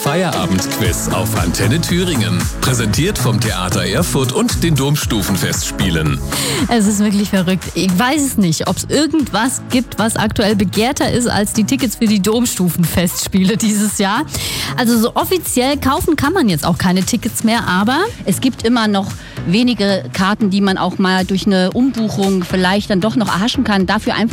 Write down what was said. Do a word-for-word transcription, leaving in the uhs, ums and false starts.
Feierabendquiz auf Antenne Thüringen. Präsentiert vom Theater Erfurt und den Domstufenfestspielen. Es ist wirklich verrückt. Ich weiß es nicht, ob es irgendwas gibt, was aktuell begehrter ist als die Tickets für die Domstufenfestspiele dieses Jahr. Also so offiziell kaufen kann man jetzt auch keine Tickets mehr, aber es gibt immer noch wenige Karten, die man auch mal durch eine Umbuchung vielleicht dann doch noch erhaschen kann. Dafür einfach